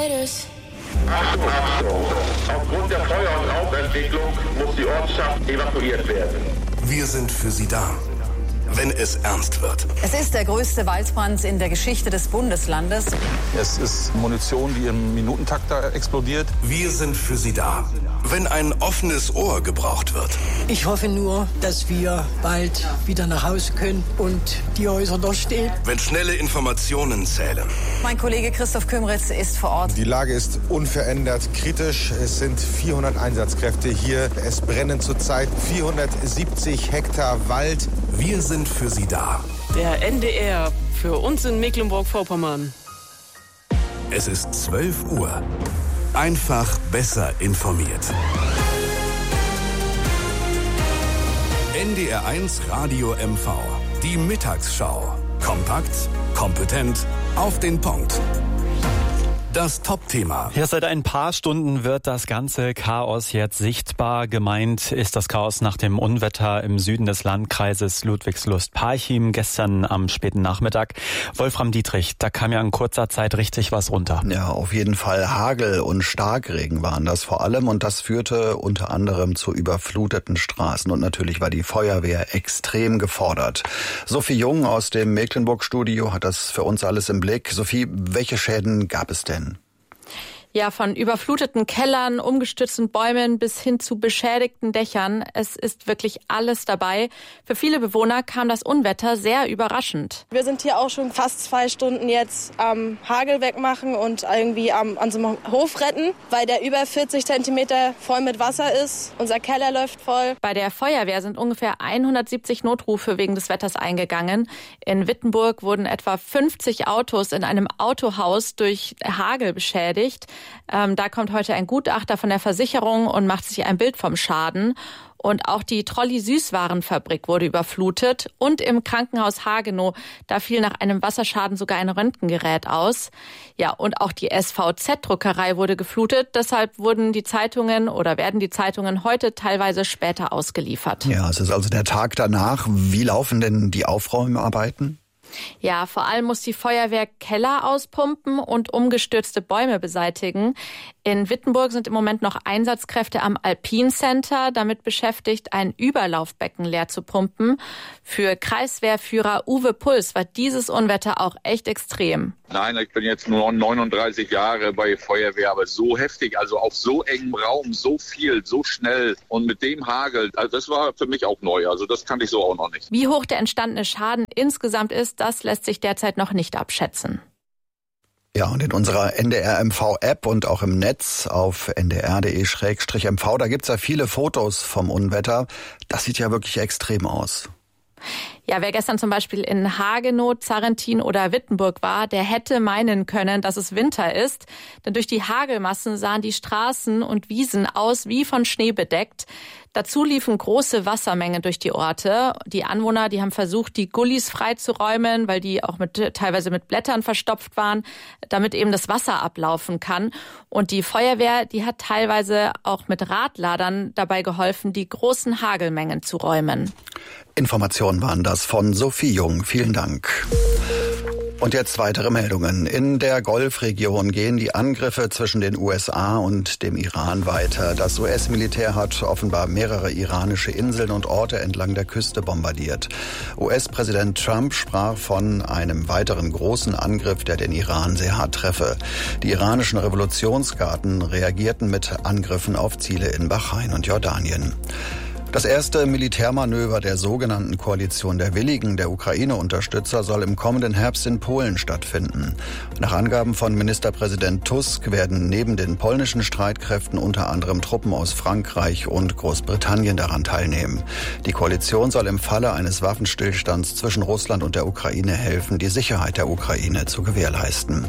Achtung. Aufgrund der Feuer- und Rauchentwicklung muss die Ortschaft evakuiert werden. Wir sind für Sie da, wenn es ernst wird. Es ist der größte Waldbrand in der Geschichte des Bundeslandes. Es ist Munition, die im Minutentakt da explodiert. Wir sind für Sie da, wenn ein offenes Ohr gebraucht wird. Ich hoffe nur, dass wir bald wieder nach Hause können und die Häuser noch stehen. Wenn schnelle Informationen zählen. Mein Kollege Christoph Kümritz ist vor Ort. Die Lage ist unverändert kritisch. Es sind 400 Einsatzkräfte hier. Es brennen zurzeit 470 Hektar Wald. Wir sind für Sie da. Der NDR für uns in Mecklenburg-Vorpommern. Es ist 12 Uhr. Einfach besser informiert. NDR 1 Radio MV. Die Mittagsschau. Kompakt, kompetent, auf den Punkt. Das Top-Thema. Ja, seit ein paar Stunden wird das ganze Chaos jetzt sichtbar. Gemeint ist das Chaos nach dem Unwetter im Süden des Landkreises Ludwigslust-Parchim gestern am späten Nachmittag. Wolfram Dietrich, da kam ja in kurzer Zeit richtig was runter. Ja, auf jeden Fall Hagel und Starkregen waren das vor allem und das führte unter anderem zu überfluteten Straßen und natürlich war die Feuerwehr extrem gefordert. Sophie Jung aus dem Mecklenburg-Studio hat das für uns alles im Blick. Sophie, welche Schäden gab es denn? Ja, von überfluteten Kellern, umgestürzten Bäumen bis hin zu beschädigten Dächern. Es ist wirklich alles dabei. Für viele Bewohner kam das Unwetter sehr überraschend. Wir sind hier auch schon fast 2 Stunden jetzt am Hagel wegmachen und irgendwie an so einem Hof retten, weil der über 40 Zentimeter voll mit Wasser ist. Unser Keller läuft voll. Bei der Feuerwehr sind ungefähr 170 Notrufe wegen des Wetters eingegangen. In Wittenburg wurden etwa 50 Autos in einem Autohaus durch Hagel beschädigt. Da kommt heute ein Gutachter von der Versicherung und macht sich ein Bild vom Schaden. Und auch die Trolli-Süßwarenfabrik wurde überflutet. Und im Krankenhaus Hagenow, da fiel nach einem Wasserschaden sogar ein Röntgengerät aus. Ja, und auch die SVZ-Druckerei wurde geflutet. Deshalb werden die Zeitungen heute teilweise später ausgeliefert. Ja, es ist also der Tag danach. Wie laufen denn die Aufräumarbeiten? Ja, vor allem muss die Feuerwehr Keller auspumpen und umgestürzte Bäume beseitigen. In Wittenburg sind im Moment noch Einsatzkräfte am Alpine Center damit beschäftigt, ein Überlaufbecken leer zu pumpen. Für Kreiswehrführer Uwe Puls war dieses Unwetter auch echt extrem. Nein, ich bin jetzt nur 39 Jahre bei Feuerwehr, aber so heftig, also auf so engem Raum, so viel, so schnell und mit dem Hagel, also das war für mich auch neu, also das kannte ich so auch noch nicht. Wie hoch der entstandene Schaden insgesamt ist, das lässt sich derzeit noch nicht abschätzen. Ja, und in unserer NDR-MV-App und auch im Netz auf ndr.de/MV, da gibt's ja viele Fotos vom Unwetter. Das sieht ja wirklich extrem aus. Ja, wer gestern zum Beispiel in Hagenow, Zarrentin oder Wittenburg war, der hätte meinen können, dass es Winter ist. Denn durch die Hagelmassen sahen die Straßen und Wiesen aus wie von Schnee bedeckt. Dazu liefen große Wassermengen durch die Orte. Die Anwohner, die haben versucht, die Gullis freizuräumen, weil die auch teilweise mit Blättern verstopft waren, damit eben das Wasser ablaufen kann. Und die Feuerwehr, die hat teilweise auch mit Radladern dabei geholfen, die großen Hagelmengen zu räumen. Informationen waren das von Sophie Jung. Vielen Dank. Und jetzt weitere Meldungen. In der Golfregion gehen die Angriffe zwischen den USA und dem Iran weiter. Das US-Militär hat offenbar mehrere iranische Inseln und Orte entlang der Küste bombardiert. US-Präsident Trump sprach von einem weiteren großen Angriff, der den Iran sehr hart treffe. Die iranischen Revolutionsgarden reagierten mit Angriffen auf Ziele in Bahrain und Jordanien. Das erste Militärmanöver der sogenannten Koalition der Willigen, der Ukraine-Unterstützer, soll im kommenden Herbst in Polen stattfinden. Nach Angaben von Ministerpräsident Tusk werden neben den polnischen Streitkräften unter anderem Truppen aus Frankreich und Großbritannien daran teilnehmen. Die Koalition soll im Falle eines Waffenstillstands zwischen Russland und der Ukraine helfen, die Sicherheit der Ukraine zu gewährleisten.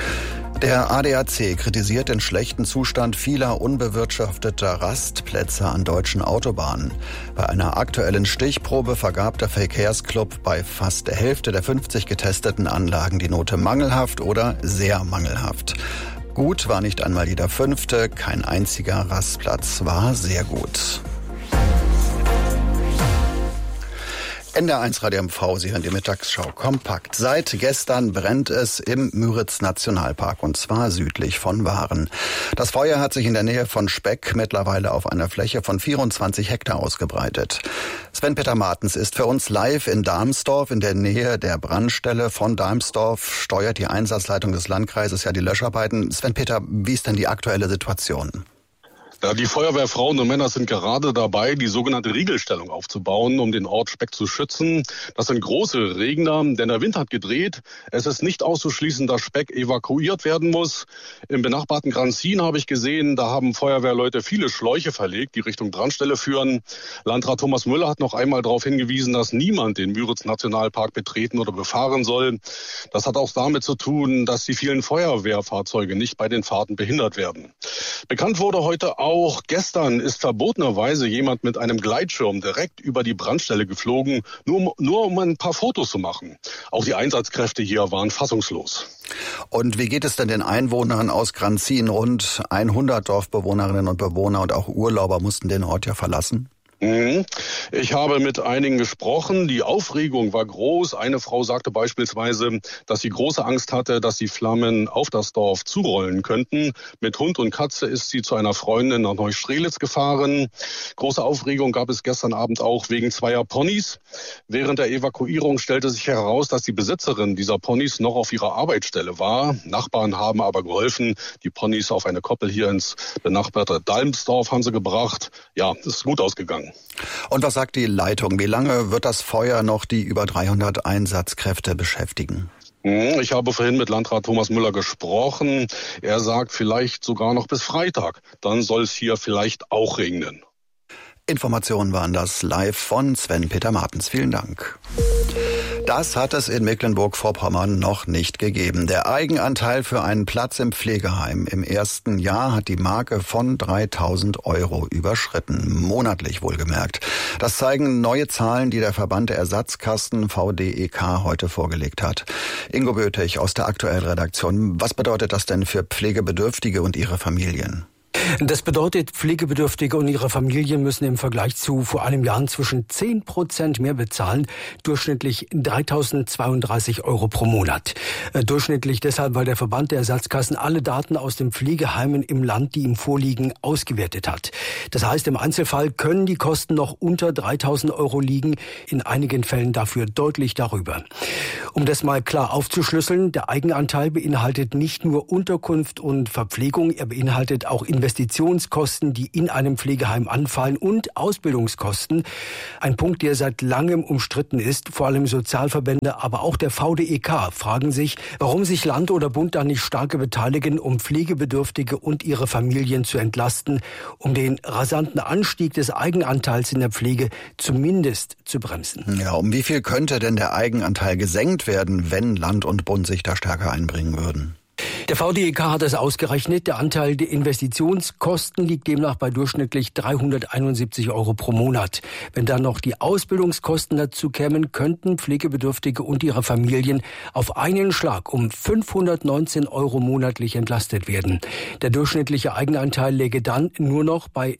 Der ADAC kritisiert den schlechten Zustand vieler unbewirtschafteter Rastplätze an deutschen Autobahnen. Bei einer aktuellen Stichprobe vergab der Verkehrsclub bei fast der Hälfte der 50 getesteten Anlagen die Note mangelhaft oder sehr mangelhaft. Gut war nicht einmal jeder 5., kein einziger Rastplatz war sehr gut. NDR1 Radio MV, Sie hören die Mittagsschau kompakt. Seit gestern brennt es im Müritz-Nationalpark und zwar südlich von Waren. Das Feuer hat sich in der Nähe von Speck mittlerweile auf einer Fläche von 24 Hektar ausgebreitet. Sven-Peter Martens ist für uns live in Darmsdorf, in der Nähe der Brandstelle von Darmsdorf. Steuert die Einsatzleitung des Landkreises ja die Löscharbeiten. Sven-Peter, wie ist denn die aktuelle Situation? Ja, die Feuerwehrfrauen und Männer sind gerade dabei, die sogenannte Riegelstellung aufzubauen, um den Ort Speck zu schützen. Das sind große Regner, denn der Wind hat gedreht. Es ist nicht auszuschließen, dass Speck evakuiert werden muss. Im benachbarten Granzin habe ich gesehen, da haben Feuerwehrleute viele Schläuche verlegt, die Richtung Brandstelle führen. Landrat Thomas Müller hat noch einmal darauf hingewiesen, dass niemand den Müritz-Nationalpark betreten oder befahren soll. Das hat auch damit zu tun, dass die vielen Feuerwehrfahrzeuge nicht bei den Fahrten behindert werden. Bekannt wurde heute auch, gestern ist verbotenerweise jemand mit einem Gleitschirm direkt über die Brandstelle geflogen, nur um ein paar Fotos zu machen. Auch die Einsatzkräfte hier waren fassungslos. Und wie geht es denn den Einwohnern aus Granzin? Rund 100 Dorfbewohnerinnen und Bewohner und auch Urlauber mussten den Ort ja verlassen. Ich habe mit einigen gesprochen. Die Aufregung war groß. Eine Frau sagte beispielsweise, dass sie große Angst hatte, dass die Flammen auf das Dorf zurollen könnten. Mit Hund und Katze ist sie zu einer Freundin nach Neustrelitz gefahren. Große Aufregung gab es gestern Abend auch wegen zweier Ponys. Während der Evakuierung stellte sich heraus, dass die Besitzerin dieser Ponys noch auf ihrer Arbeitsstelle war. Nachbarn haben aber geholfen. Die Ponys auf eine Koppel hier ins benachbarte Dalmsdorf haben sie gebracht. Ja, es ist gut ausgegangen. Und was sagt die Leitung? Wie lange wird das Feuer noch die über 300 Einsatzkräfte beschäftigen? Ich habe vorhin mit Landrat Thomas Müller gesprochen. Er sagt vielleicht sogar noch bis Freitag. Dann soll es hier vielleicht auch regnen. Informationen waren das live von Sven-Peter Martens. Vielen Dank. Das hat es in Mecklenburg-Vorpommern noch nicht gegeben. Der Eigenanteil für einen Platz im Pflegeheim im ersten Jahr hat die Marke von 3.000 € überschritten. Monatlich wohlgemerkt. Das zeigen neue Zahlen, die der Verband der Ersatzkassen VDEK heute vorgelegt hat. Ingo Böthig aus der Aktuellredaktion. Was bedeutet das denn für Pflegebedürftige und ihre Familien? Das bedeutet, Pflegebedürftige und ihre Familien müssen im Vergleich zu vor einem Jahr inzwischen 10% mehr bezahlen, durchschnittlich 3.032 € pro Monat. Durchschnittlich deshalb, weil der Verband der Ersatzkassen alle Daten aus den Pflegeheimen im Land, die ihm vorliegen, ausgewertet hat. Das heißt, im Einzelfall können die Kosten noch unter 3.000 € liegen, in einigen Fällen dafür deutlich darüber. Um das mal klar aufzuschlüsseln, der Eigenanteil beinhaltet nicht nur Unterkunft und Verpflegung, er beinhaltet auch Investitionskosten, die in einem Pflegeheim anfallen und Ausbildungskosten. Ein Punkt, der seit langem umstritten ist. Vor allem Sozialverbände, aber auch der VDEK fragen sich, warum sich Land oder Bund da nicht stärker beteiligen, um Pflegebedürftige und ihre Familien zu entlasten, um den rasanten Anstieg des Eigenanteils in der Pflege zumindest zu bremsen. Ja, um wie viel könnte denn der Eigenanteil gesenkt werden, wenn Land und Bund sich da stärker einbringen würden? Der VDEK hat es ausgerechnet. Der Anteil der Investitionskosten liegt demnach bei durchschnittlich 371 € pro Monat. Wenn dann noch die Ausbildungskosten dazu kämen, könnten Pflegebedürftige und ihre Familien auf einen Schlag um 519 € monatlich entlastet werden. Der durchschnittliche Eigenanteil läge dann nur noch bei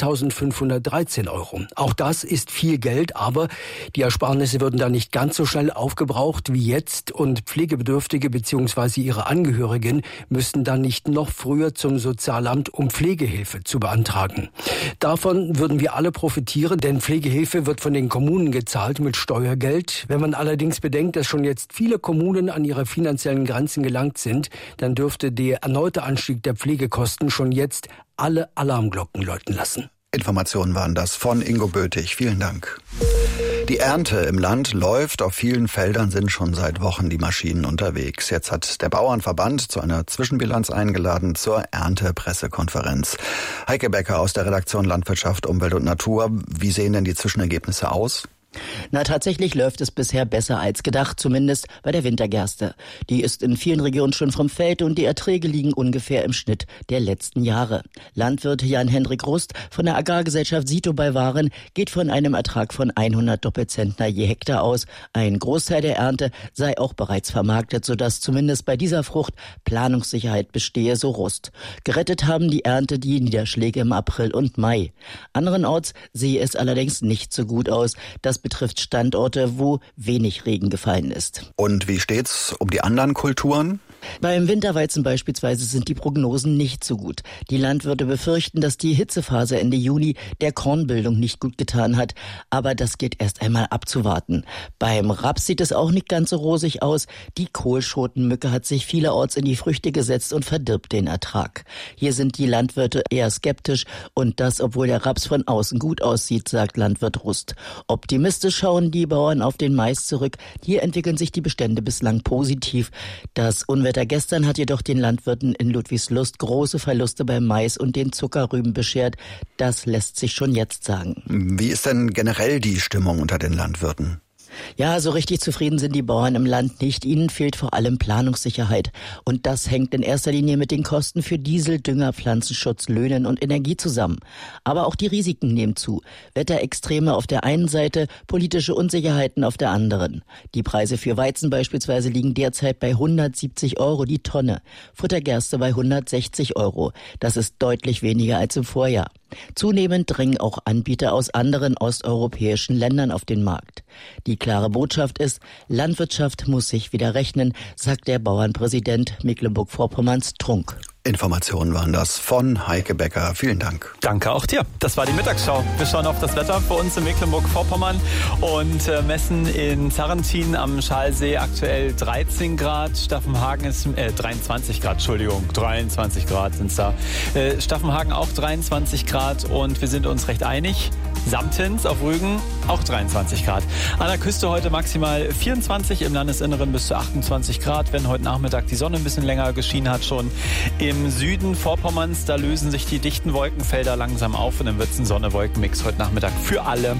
2.513 €. Auch das ist viel Geld, aber die Ersparnisse würden dann nicht ganz so schnell aufgebraucht wie jetzt und Pflegebedürftige bzw. ihre Angehörigen müssten dann nicht noch früher zum Sozialamt, um Pflegehilfe zu beantragen. Davon würden wir alle profitieren, denn Pflegehilfe wird von den Kommunen gezahlt mit Steuergeld. Wenn man allerdings bedenkt, dass schon jetzt viele Kommunen an ihre finanziellen Grenzen gelangt sind, dann dürfte der erneute Anstieg der Pflegekosten schon jetzt alle Alarmglocken läuten lassen. Informationen waren das von Ingo Böthig. Vielen Dank. Die Ernte im Land läuft. Auf vielen Feldern sind schon seit Wochen die Maschinen unterwegs. Jetzt hat der Bauernverband zu einer Zwischenbilanz eingeladen zur Erntepressekonferenz. Heike Becker aus der Redaktion Landwirtschaft, Umwelt und Natur. Wie sehen denn die Zwischenergebnisse aus? Na, tatsächlich läuft es bisher besser als gedacht, zumindest bei der Wintergerste. Die ist in vielen Regionen schon vom Feld und die Erträge liegen ungefähr im Schnitt der letzten Jahre. Landwirt Jan-Hendrik Rust von der Agrargesellschaft Sito bei Waren geht von einem Ertrag von 100 Doppelzentner je Hektar aus. Ein Großteil der Ernte sei auch bereits vermarktet, sodass zumindest bei dieser Frucht Planungssicherheit bestehe, so Rust. Gerettet haben die Ernte die Niederschläge im April und Mai. Anderenorts sehe es allerdings nicht so gut aus. Das betrifft Standorte, wo wenig Regen gefallen ist. Und wie steht's um die anderen Kulturen? Beim Winterweizen beispielsweise sind die Prognosen nicht so gut. Die Landwirte befürchten, dass die Hitzephase Ende Juni der Kornbildung nicht gut getan hat. Aber das gilt erst einmal abzuwarten. Beim Raps sieht es auch nicht ganz so rosig aus. Die Kohlschotenmücke hat sich vielerorts in die Früchte gesetzt und verdirbt den Ertrag. Hier sind die Landwirte eher skeptisch und das, obwohl der Raps von außen gut aussieht, sagt Landwirt Rust. Optimistisch schauen die Bauern auf den Mais zurück. Hier entwickeln sich die Bestände bislang positiv. Das Unwetter gestern hat jedoch den Landwirten in Ludwigslust große Verluste beim Mais und den Zuckerrüben beschert. Das lässt sich schon jetzt sagen. Wie ist denn generell die Stimmung unter den Landwirten? Ja, so richtig zufrieden sind die Bauern im Land nicht. Ihnen fehlt vor allem Planungssicherheit. Und das hängt in erster Linie mit den Kosten für Diesel, Dünger, Pflanzenschutz, Löhnen und Energie zusammen. Aber auch die Risiken nehmen zu. Wetterextreme auf der einen Seite, politische Unsicherheiten auf der anderen. Die Preise für Weizen beispielsweise liegen derzeit bei 170 € die Tonne. Futtergerste bei 160 €. Das ist deutlich weniger als im Vorjahr. Zunehmend drängen auch Anbieter aus anderen osteuropäischen Ländern auf den Markt. Die klare Botschaft ist, Landwirtschaft muss sich wieder rechnen, sagt der Bauernpräsident Mecklenburg-Vorpommerns Trunk. Informationen waren das von Heike Becker. Vielen Dank. Danke auch dir. Das war die Mittagsschau. Wir schauen auf das Wetter für uns in Mecklenburg-Vorpommern und messen in Sarrentin am Schalsee aktuell 13 Grad. Staffenhagen ist 23 Grad, Entschuldigung. 23 Grad sind es da. Staffenhagen auch 23 Grad und wir sind uns recht einig. Samtens auf Rügen auch 23 Grad. An der Küste heute maximal 24, im Landesinneren bis zu 28 Grad, wenn heute Nachmittag die Sonne ein bisschen länger geschienen hat schon. Im Süden Vorpommerns, da lösen sich die dichten Wolkenfelder langsam auf und dann wird es ein Sonne-Wolken-Mix heute Nachmittag für alle.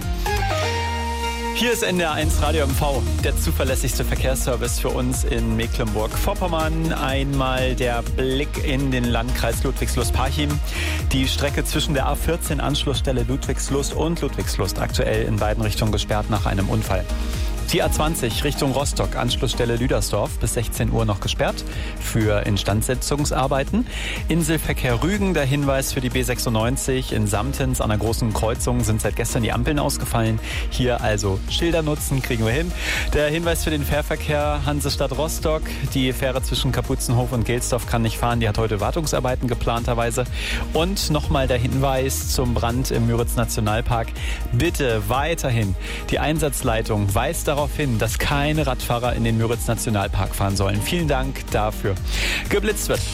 Hier ist NDR1 Radio MV, der zuverlässigste Verkehrsservice für uns in Mecklenburg-Vorpommern. Einmal der Blick in den Landkreis Ludwigslust-Parchim. Die Strecke zwischen der A14 Anschlussstelle Ludwigslust und Ludwigslust aktuell in beiden Richtungen gesperrt nach einem Unfall. Die A20 Richtung Rostock, Anschlussstelle Lüdersdorf, bis 16 Uhr noch gesperrt für Instandsetzungsarbeiten. Inselverkehr Rügen, der Hinweis für die B96 in Samtens an der großen Kreuzung sind seit gestern die Ampeln ausgefallen. Hier also Schilder nutzen, kriegen wir hin. Der Hinweis für den Fährverkehr Hansestadt Rostock, die Fähre zwischen Kapuzenhof und Gelsdorf kann nicht fahren, die hat heute Wartungsarbeiten geplanterweise. Und nochmal der Hinweis zum Brand im Müritz-Nationalpark. Bitte weiterhin die Einsatzleitung weist darauf hin, dass keine Radfahrer in den Müritz-Nationalpark fahren sollen. Vielen Dank dafür. Geblitzt wird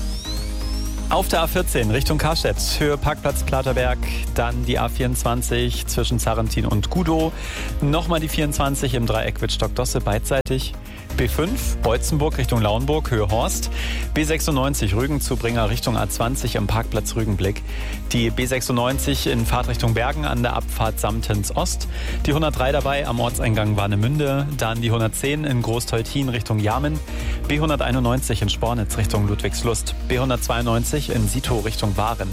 auf der A14 Richtung Karstedt, Höhe Parkplatz Platerberg, dann die A24 zwischen Sarrentin und Gudow, nochmal die 24 im Dreieck Wittstock-Dosse beidseitig, B5 Beutzenburg Richtung Lauenburg, Höhe Horst, B96 Rügen-Zubringer Richtung A20 im Parkplatz Rügenblick, die B96 in Fahrtrichtung Bergen an der Abfahrt Samtens Ost, die 103 dabei am Ortseingang Warnemünde, dann die 110 in Großtoltin Richtung Jamen, B191 in Spornitz Richtung Ludwigslust, B192 in Sito Richtung Waren,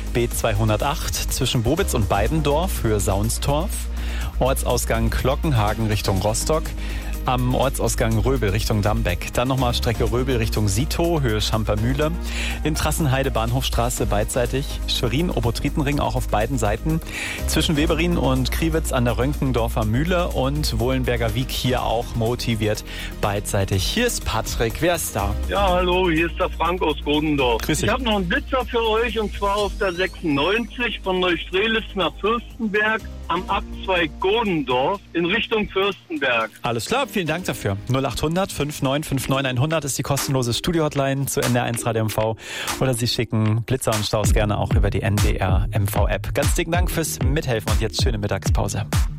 B208 zwischen Bobitz und Beidendorf, Höhe Saunstorf, Ortsausgang Glockenhagen Richtung Rostock, am Ortsausgang Röbel Richtung Dambeck. Dann nochmal Strecke Röbel Richtung Sito, Höhe Schampermühle. In Trassenheide Bahnhofstraße beidseitig. Schwerin, Obotritenring auch auf beiden Seiten. Zwischen Weberin und Kriwitz an der Rönkendorfer Mühle und Wohlenberger Wiek hier auch motiviert beidseitig. Hier ist Patrick. Wer ist da? Ja, hallo, hier ist der Frank aus Godendorf. Grüß dich. Ich habe noch einen Blitzer für euch und zwar auf der 96 von Neustrelitz nach Fürstenberg am Abzweig Godendorf in Richtung Fürstenberg. Alles klar, vielen Dank dafür. 0800 5959 100 ist die kostenlose Studio-Hotline zu NDR1 Radio MV. Oder Sie schicken Blitzer und Staus gerne auch über die NDR MV-App. Ganz dicken Dank fürs Mithelfen und jetzt schöne Mittagspause.